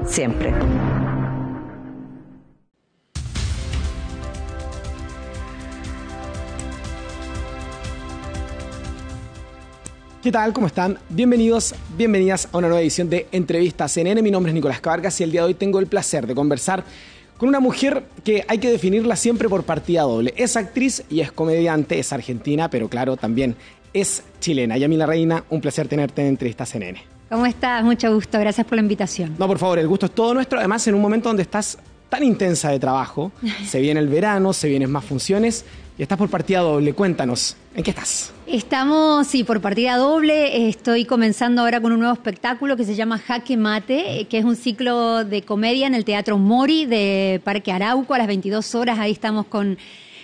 siempre. ¿Qué tal? ¿Cómo están? Bienvenidos, bienvenidas a una nueva edición de Entrevistas CNN. Mi nombre es Nicolás Cabargas y el día de hoy tengo el placer de conversar con una mujer que hay que definirla siempre por partida doble. Es actriz y es comediante, es argentina, pero claro, también es chilena. Yamila Reina, un placer tenerte en Entrevistas CNN. ¿Cómo estás? Mucho gusto, gracias por la invitación. No, por favor, el gusto es todo nuestro. Además, en un momento donde estás tan intensa de trabajo, se viene el verano, se vienen más funciones y estás por partida doble. Cuéntanos, ¿en qué estás? Estamos, sí, por partida doble. Estoy comenzando ahora con un nuevo espectáculo que se llama Jaque Mate, que es un ciclo de comedia en el Teatro Mori de Parque Arauco a las 22 horas. Ahí estamos con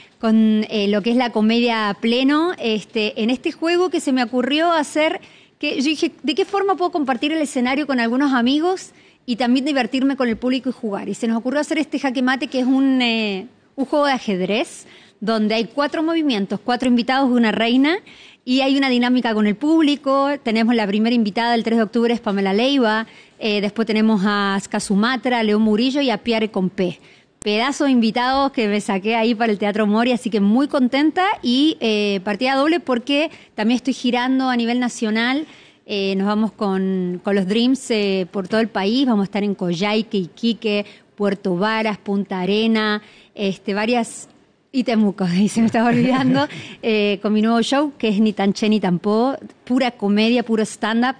lo que es la comedia a pleno. En este juego que se me ocurrió hacer, que yo dije, ¿de qué forma puedo compartir el escenario con algunos amigos y también divertirme con el público y jugar? Y se nos ocurrió hacer este Jaque Mate, que es un juego de ajedrez, donde hay 4 movimientos, 4 invitados y una reina, y hay una dinámica con el público. Tenemos la primera invitada el 3 de octubre, es Pamela Leiva, después tenemos a Ska Sumatra, a León Murillo y a Pierre Compé. Pedazos de invitados que me saqué ahí para el Teatro Mori, así que muy contenta y partida doble porque también estoy girando a nivel nacional. Nos vamos con los Dreams por todo el país, vamos a estar en Coyhaique, Iquique, Puerto Varas, Punta Arena, varias... Y Temuco, y se me estaba olvidando, con mi nuevo show, que es Ni tan che ni tan po, pura comedia, puro stand-up,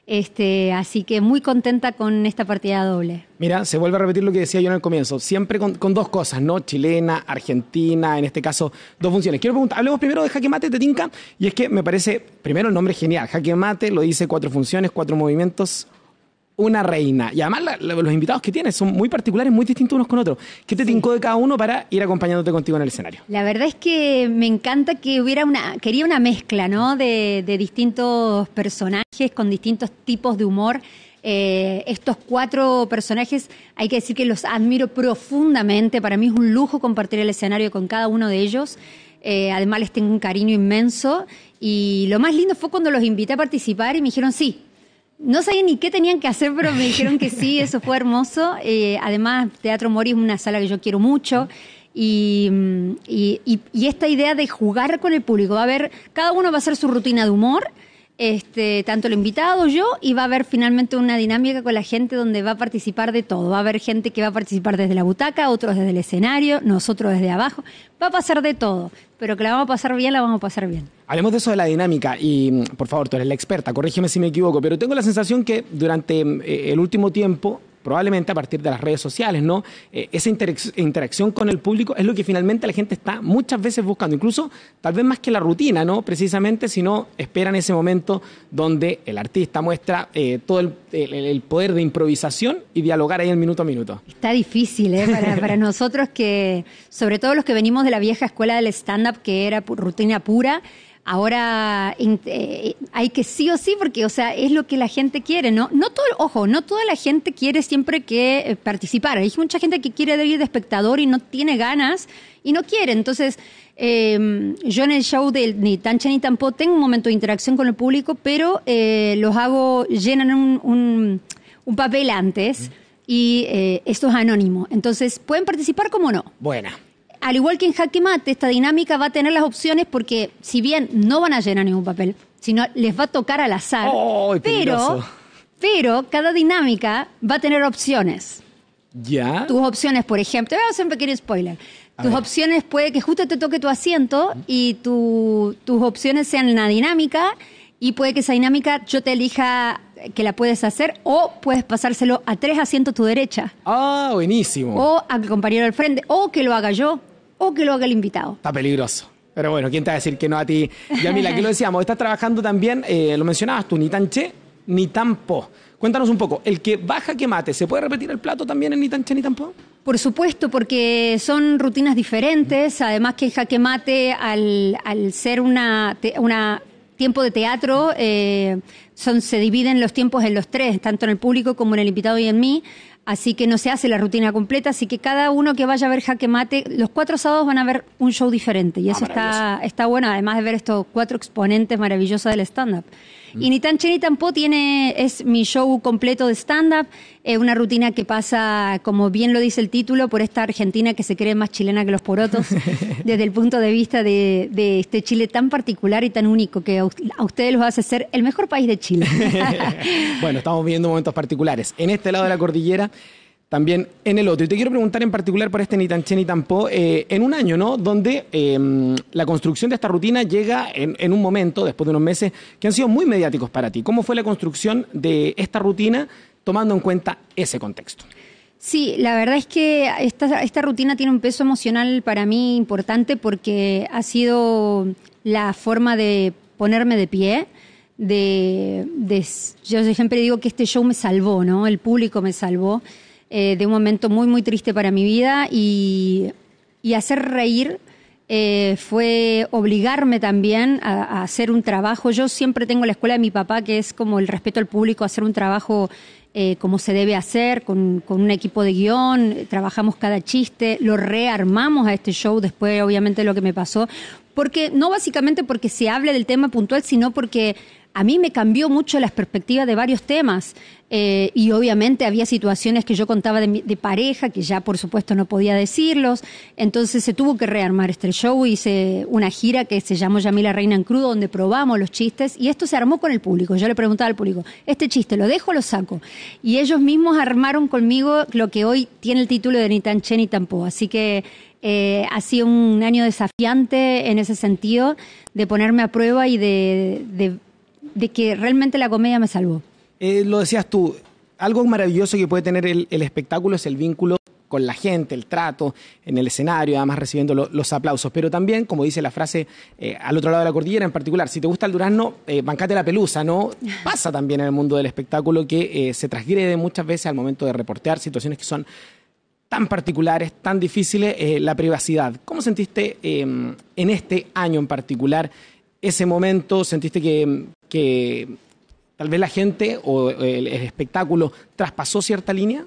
así que muy contenta con esta partida doble. Mira, se vuelve a repetir lo que decía yo en el comienzo, siempre con dos cosas, ¿no? Chilena, argentina, en este caso, 2 funciones. Quiero preguntar, hablemos primero de Jaque Mate, te tinca, y es que me parece, primero el nombre es genial, Jaque Mate, lo dice 4 funciones, 4 movimientos, una reina. Y además los invitados que tienes son muy particulares, muy distintos unos con otros. ¿Qué te tincó de cada uno para ir acompañándote contigo en el escenario? La verdad es que me encanta que quería una mezcla, ¿no? De distintos personajes con distintos tipos de humor. Estos 4 personajes, hay que decir que los admiro profundamente. Para mí es un lujo compartir el escenario con cada uno de ellos. Además les tengo un cariño inmenso. Y lo más lindo fue cuando los invité a participar y me dijeron sí. No sabía ni qué tenían que hacer, pero me dijeron que sí, eso fue hermoso. Además, Teatro Mori es una sala que yo quiero mucho. Y esta idea de jugar con el público, cada uno va a hacer su rutina de humor, tanto el invitado, yo, y va a haber finalmente una dinámica con la gente donde va a participar de todo. Va a haber gente que va a participar desde la butaca, otros desde el escenario, nosotros desde abajo. Va a pasar de todo, pero que la vamos a pasar bien, la vamos a pasar bien. Hablemos de eso de la dinámica y, por favor, tú eres la experta, corrígeme si me equivoco, pero tengo la sensación que durante el último tiempo, probablemente a partir de las redes sociales, ¿no? Esa interacción con el público es lo que finalmente la gente está muchas veces buscando, incluso tal vez más que la rutina, ¿no? Precisamente, sino esperan ese momento donde el artista muestra todo el poder de improvisación y dialogar ahí el minuto a minuto. Está difícil, para nosotros que, sobre todo los que venimos de la vieja escuela del stand-up, que era rutina pura. Ahora hay que sí o sí, porque, o sea, es lo que la gente quiere, ¿no? No toda la gente quiere siempre que participar. Hay mucha gente que quiere ir de espectador y no tiene ganas y no quiere. Entonces, yo en el show de Ni tan che ni tan po tengo un momento de interacción con el público, pero llenan un papel antes y esto es anónimo. Entonces, ¿pueden participar como no? Buena. Al igual que en Jaque Mate, esta dinámica va a tener las opciones porque si bien no van a llenar ningún papel, sino les va a tocar al azar, pero cada dinámica va a tener opciones. ¿Ya? Tus opciones, por ejemplo, voy a hacer un pequeño spoiler. Tus opciones puede que justo te toque tu asiento y tus opciones sean una dinámica y puede que esa dinámica yo te elija que la puedes hacer o puedes pasárselo a 3 asientos a tu derecha. Ah, buenísimo. O al compañero del frente, o que lo haga yo, o que lo haga el invitado. Está peligroso. Pero bueno, ¿quién te va a decir que no a ti? Yamila, que lo decíamos, estás trabajando también, lo mencionabas tú, Ni tan che ni tan po. Cuéntanos un poco, el que va a Jaque Mate, ¿se puede repetir el plato también en Ni tan che ni tan po? Por supuesto, porque son rutinas diferentes, además que en Jaque Mate, al ser una tiempo de teatro, se dividen los tiempos en los 3, tanto en el público como en el invitado y en mí, así que no se hace la rutina completa, así que cada uno que vaya a ver Jaque Mate, los 4 sábados van a ver un show diferente, y eso está bueno, además de ver estos 4 exponentes maravillosos del stand-up. Y Ni tan che ni tan po es mi show completo de stand-up, una rutina que pasa, como bien lo dice el título, por esta Argentina que se cree más chilena que los porotos, desde el punto de vista de este Chile tan particular y tan único que a ustedes los hace ser el mejor país de Chile. Bueno, estamos viviendo momentos particulares. En este lado de la cordillera, también en el otro. Y te quiero preguntar en particular por este Ni tan che ni tan po, en un año, ¿no? Donde la construcción de esta rutina llega en un momento, después de unos meses, que han sido muy mediáticos para ti. ¿Cómo fue la construcción de esta rutina tomando en cuenta ese contexto? Sí, la verdad es que esta rutina tiene un peso emocional para mí importante porque ha sido la forma de ponerme de pie. Yo siempre digo que este show me salvó, ¿no? El público me salvó. De un momento muy, muy triste para mi vida y hacer reír fue obligarme también a hacer un trabajo. Yo siempre tengo la escuela de mi papá, que es como el respeto al público, hacer un trabajo como se debe hacer, con un equipo de guión, trabajamos cada chiste, lo rearmamos a este show después, obviamente, de lo que me pasó. Porque no básicamente porque se hable del tema puntual, sino porque a mí me cambió mucho las perspectivas de varios temas y obviamente había situaciones que yo contaba de pareja que ya por supuesto no podía decirlos, entonces se tuvo que rearmar este show. Hice una gira que se llamó Yamila Reina en Crudo, donde probamos los chistes y esto se armó con el público. Yo le preguntaba al público, ¿este chiste lo dejo o lo saco? Y ellos mismos armaron conmigo lo que hoy tiene el título de Ni tan che ni tan po. Así que ha sido un año desafiante en ese sentido, de ponerme a prueba y de que realmente la comedia me salvó. Lo decías tú, algo maravilloso que puede tener el espectáculo es el vínculo con la gente, el trato en el escenario, además recibiendo los aplausos. Pero también, como dice la frase al otro lado de la cordillera en particular, si te gusta el durazno, bancate la pelusa, ¿no? Pasa también en el mundo del espectáculo que se transgrede muchas veces al momento de reportear situaciones que son tan particulares, tan difíciles, la privacidad. ¿Cómo sentiste en este año en particular ese momento? ¿Sentiste que tal vez la gente o el espectáculo traspasó cierta línea?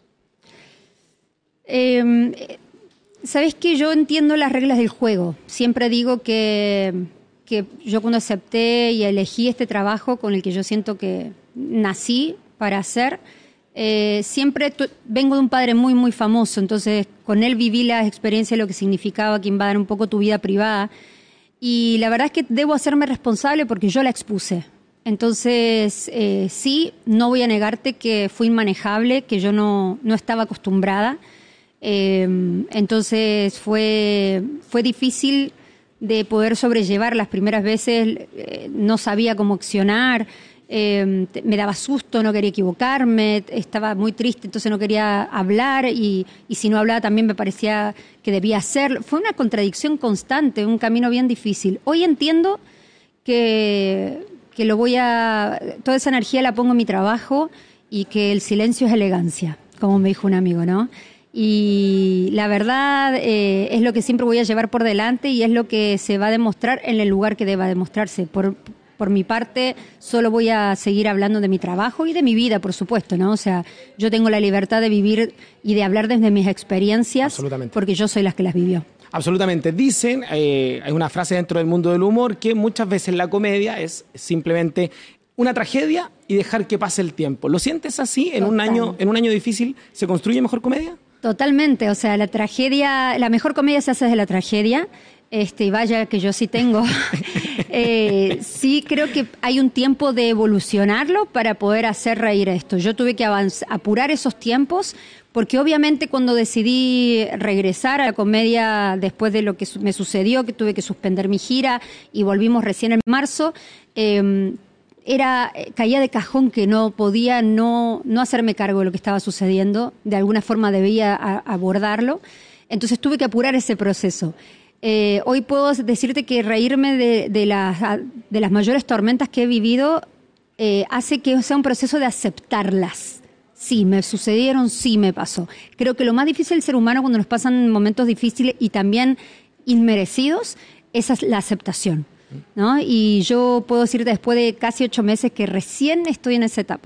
Sabes que yo entiendo las reglas del juego. Siempre digo que yo cuando acepté y elegí este trabajo con el que yo siento que nací para hacer, siempre vengo de un padre muy, muy famoso, entonces con él viví las experiencias de lo que significaba que invadan un poco tu vida privada. Y la verdad es que debo hacerme responsable porque yo la expuse. Entonces, sí, no voy a negarte que fue inmanejable, que yo no estaba acostumbrada. Entonces, fue difícil de poder sobrellevar. Las primeras veces no sabía cómo accionar, me daba susto, no quería equivocarme, estaba muy triste, entonces no quería hablar y si no hablaba también me parecía que debía hacerlo. Fue una contradicción constante, un camino bien difícil. Hoy entiendo que toda esa energía la pongo en mi trabajo y que el silencio es elegancia, como me dijo un amigo, ¿no? Y la verdad es lo que siempre voy a llevar por delante y es lo que se va a demostrar en el lugar que deba demostrarse. Por mi parte, solo voy a seguir hablando de mi trabajo y de mi vida, por supuesto, ¿no? O sea, yo tengo la libertad de vivir y de hablar desde mis experiencias porque yo soy la que las vivió. Absolutamente. Dicen, hay una frase dentro del mundo del humor, que muchas veces la comedia es simplemente una tragedia y dejar que pase el tiempo. ¿Lo sientes así? ¿En un año difícil se construye mejor comedia? Totalmente. O sea, la mejor comedia se hace desde la tragedia. Y vaya que yo sí tengo. Sí creo que hay un tiempo de evolucionarlo para poder hacer reír esto. Yo tuve que apurar esos tiempos porque obviamente cuando decidí regresar a la comedia después de lo que me sucedió, que tuve que suspender mi gira y volvimos recién en marzo, caía de cajón que no podía no hacerme cargo de lo que estaba sucediendo. De alguna forma debía abordarlo. Entonces tuve que apurar ese proceso. Hoy puedo decirte que reírme de las mayores tormentas que he vivido hace que sea un proceso de aceptarlas. Sí, me sucedieron, sí me pasó. Creo que lo más difícil del ser humano cuando nos pasan momentos difíciles y también inmerecidos, esa es la aceptación, ¿no? Y yo puedo decirte después de casi 8 meses que recién estoy en esa etapa.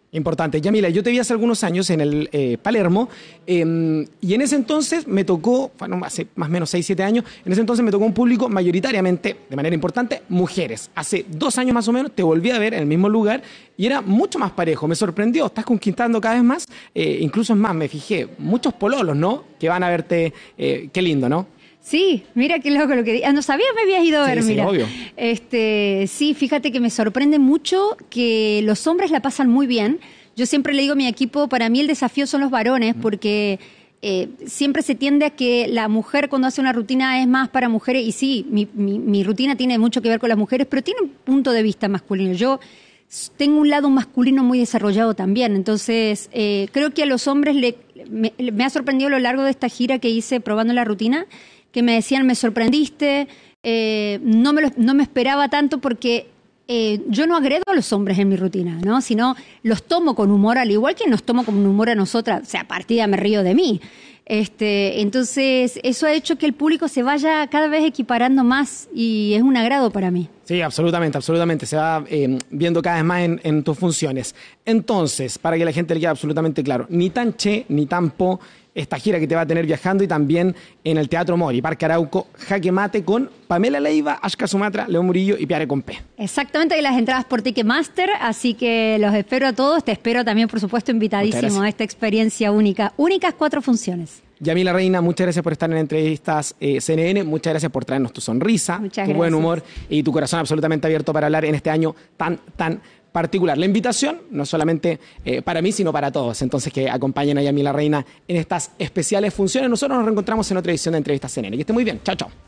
Importante. Yamila, yo te vi hace algunos años en el Palermo y en ese entonces me tocó, bueno, hace más o menos 6, 7 años, en ese entonces me tocó un público mayoritariamente, de manera importante, mujeres. Hace 2 años más o menos te volví a ver en el mismo lugar y era mucho más parejo. Me sorprendió, estás conquistando cada vez más, incluso es más, me fijé, muchos pololos, ¿no? Que van a verte, qué lindo, ¿no? Sí, mira qué loco lo que... no sabía me habías ido a ver, sí, mira. Obvio. Sí, fíjate que me sorprende mucho que los hombres la pasan muy bien. Yo siempre le digo a mi equipo, para mí el desafío son los varones, porque siempre se tiende a que la mujer cuando hace una rutina es más para mujeres, y sí, mi rutina tiene mucho que ver con las mujeres, pero tiene un punto de vista masculino. Yo tengo un lado masculino muy desarrollado también, entonces creo que a los hombres me ha sorprendido a lo largo de esta gira que hice probando la rutina, que me decían, me sorprendiste, no me esperaba tanto porque yo no agredo a los hombres en mi rutina, ¿no? Sino los tomo con humor, al igual que nos tomo con humor a nosotras, o sea, partida me río de mí. Entonces, eso ha hecho que el público se vaya cada vez equiparando más y es un agrado para mí. Sí, absolutamente, absolutamente. Se va viendo cada vez más en tus funciones. Entonces, para que la gente le quede absolutamente claro, ni tan che, ni tan po, esta gira que te va a tener viajando y también en el Teatro Mori, Parque Arauco, Jaque Mate con Pamela Leiva, Ashka Sumatra, León Murillo y Piare Compé. Exactamente, y las entradas por Ticketmaster, así que los espero a todos. Te espero también, por supuesto, invitadísimo a esta experiencia única. Únicas 4 funciones. Yamila Reina, muchas gracias por estar en Entrevistas CNN, muchas gracias por traernos tu sonrisa, tu buen humor y tu corazón absolutamente abierto para hablar en este año tan particular. La invitación no solamente para mí, sino para todos. Entonces, que acompañen a Yamila Reina en estas especiales funciones. Nosotros nos reencontramos en otra edición de Entrevistas CNN. Que esté muy bien. Chao, chao.